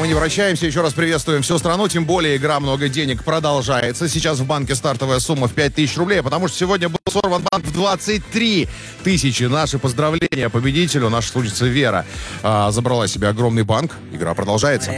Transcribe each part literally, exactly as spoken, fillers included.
мы не вращаемся. Еще раз приветствуем всю страну. Тем более игра «Много денег» продолжается. Сейчас в банке стартовая сумма в пять тысяч рублей, потому что сегодня был сорван банк в двадцать три тысячи. Наши поздравления победителю. Наша слушательница Вера а, забрала себе огромный банк. Игра продолжается.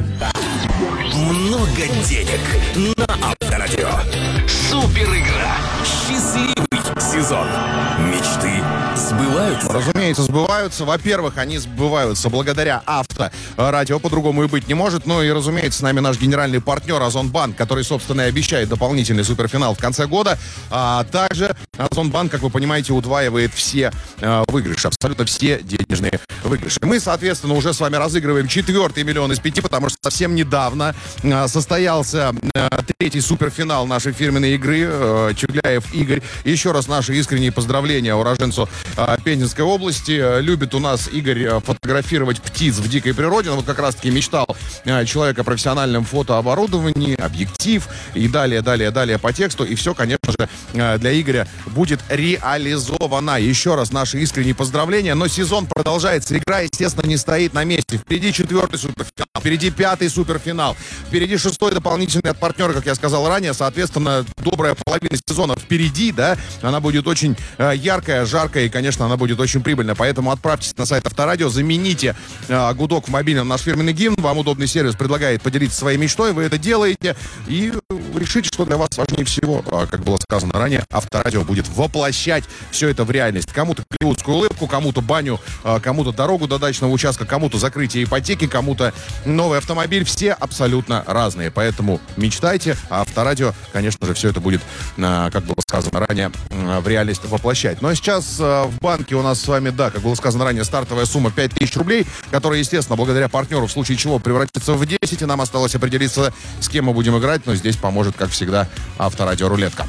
Много денег на Авторадио. Супер игра. Счастливый сезон. Мечты сбываются. Разумеется, сбываются. Во-первых, они сбываются благодаря Авторадио. По-другому и быть не может. Ну и, разумеется, с нами наш генеральный партнер Озонбанк, который, собственно, и обещает дополнительный суперфинал в конце года. А также Озонбанк, как вы понимаете, удваивает все э, выигрыши. Абсолютно все денежные выигрыши. Мы, соответственно, уже с вами разыгрываем четвертый миллион из пяти, потому что совсем недавно э, состоялся э, третий суперфинал нашей фирменной игры. Э, Чугляев Игорь. Еще раз наши искренние поздравления уроженцу э, Пензенской области. Э, любит у нас Игорь э, фотографировать птиц в дикой природе. Он вот как раз-таки мечтал э, человек о профессиональном фотооборудовании, объектив и далее, далее, далее по тексту. И все, конечно же, э, для Игоря будет реализовано. Еще раз наши искренние поздравления. Но сезон продолжается. Игра, естественно, не стоит на месте. Впереди четвертый суперфинал, впереди пятый суперфинал, впереди шестой дополнительный от партнера, как я сказал ранее. Соответственно, добрая половина сезона впереди, да, она будет очень э, яркая, жаркая и, конечно, она будет очень прибыльная. Поэтому отправьтесь на сайт Авторадио, замените э, гудок в мобильном наш фирменный гимн. Вам удобный сервис предлагает поделиться своей мечтой. Вы это делаете и решите, что для вас важнее всего. А, как было сказано ранее, Авторадио будет воплощать все это в реальность. Кому-то голливудскую улыбку, кому-то баню, э, кому-то дорогу до дачного участка, кому-то закрытие ипотеки, кому-то новый автомобиль. Все абсолютно разные. Поэтому мечтайте, а Авторадио, конечно же, все это будет, э, как было сказано ранее, э, в реальность воплощать. Ну а сейчас э, в банке у нас с вами, да, как было сказано ранее, стартовая сумма пять тысяч рублей, которая, естественно, благодаря партнеру, в случае чего, превратится в десять. И нам осталось определиться, с кем мы будем играть. Но здесь поможет, как всегда, Авторадио Рулетка.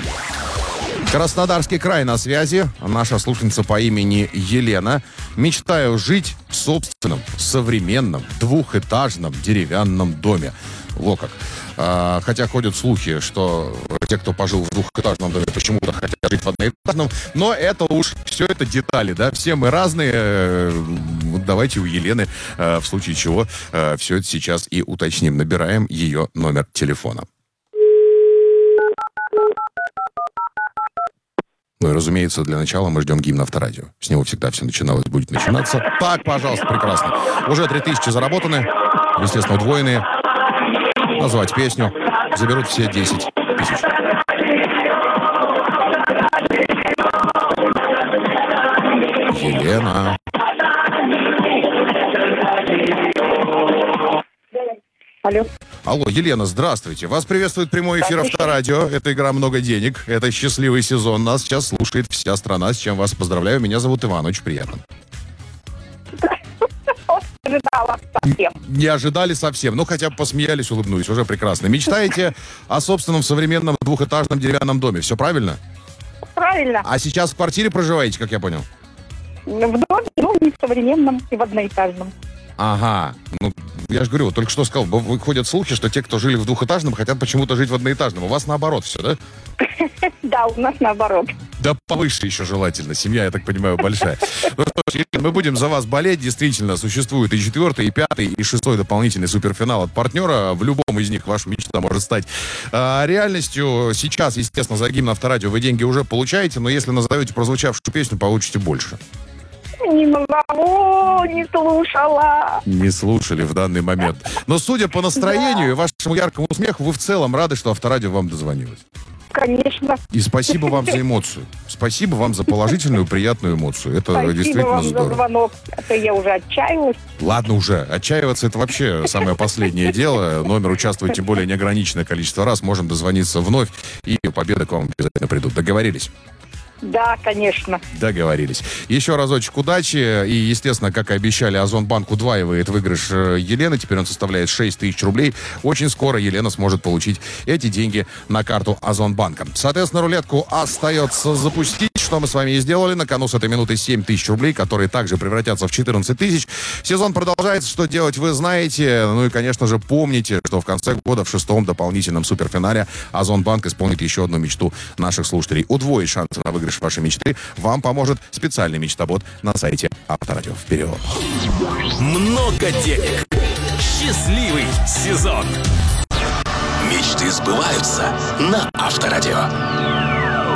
Краснодарский край на связи. Наша слушательница по имени Елена. Мечтаю жить в собственном, современном, двухэтажном деревянном доме. Во как. А, хотя ходят слухи, что те, кто пожил в двухэтажном доме, почему-то хотят жить в одноэтажном. Но это уж все это детали, да. Все мы разные. Вот давайте у Елены, в случае чего, все это сейчас и уточним. Набираем ее номер телефона. Ну и, разумеется, для начала мы ждем гимн Авторадио. С него всегда все начиналось, будет начинаться. Так, пожалуйста, прекрасно. Уже три тысячи заработаны, естественно, удвоенные. Назвать песню. Заберут все десять тысяч. Елена. Алло. Алло, Елена, здравствуйте. Вас приветствует прямой эфир Авторадио. Это игра «Много денег». Это счастливый сезон. Нас сейчас слушает вся страна, с чем вас поздравляю. Меня зовут Иван, очень приятно. Ожидала совсем. Не ожидали совсем. Ну, хотя бы посмеялись, улыбнулись. Уже прекрасно. Мечтаете о собственном современном двухэтажном деревянном доме. Все правильно? Правильно. А сейчас в квартире проживаете, как я понял? В доме, ну, не в современном и в одноэтажном. Ага. Ну, я же говорю, вот только что сказал, выходят слухи, что те, кто жили в двухэтажном, хотят почему-то жить в одноэтажном. У вас наоборот все, да? Да, у нас наоборот. Да повыше еще желательно. Семья, я так понимаю, большая. Ну что ж, мы будем за вас болеть. Действительно, существует и четвертый, и пятый, и шестой дополнительный суперфинал от партнера. В любом из них ваша мечта может стать а, реальностью. Сейчас, естественно, за гимн Авторадио вы деньги уже получаете, но если назовете прозвучавшую песню, получите больше. Не назову, не слушала. Не слушали в данный момент. Но судя по настроению и вашему яркому смеху, вы в целом рады, что Авторадио вам дозвонилось. Конечно. И спасибо вам за эмоцию. Спасибо вам за положительную, приятную эмоцию. Это Спасибо действительно вам здорово. за звонок. А то я уже отчаялась. Ладно уже, отчаиваться это вообще самое последнее дело. Номер участвует тем более неограниченное количество раз. Можем дозвониться вновь, и победы к вам обязательно придут. Договорились? Да, конечно. Договорились. Еще разочек удачи. И, естественно, как и обещали, Озонбанк удваивает выигрыш Елены. Теперь он составляет шесть тысяч рублей. Очень скоро Елена сможет получить эти деньги на карту Озонбанка. Соответственно, рулетку остается запустить, что мы с вами и сделали. На кону с этой минуты семь тысяч рублей, которые также превратятся в четырнадцать тысяч. Сезон продолжается. Что делать, вы знаете. Ну и, конечно же, помните, что в конце года в шестом дополнительном суперфинале Озонбанк исполнит еще одну мечту наших слушателей. Удвоить шансы на выигрыш вашей мечты вам поможет специальный мечтобот на сайте Авторадио. Вперед! Много денег. Счастливый сезон. Мечты сбываются на Авторадио.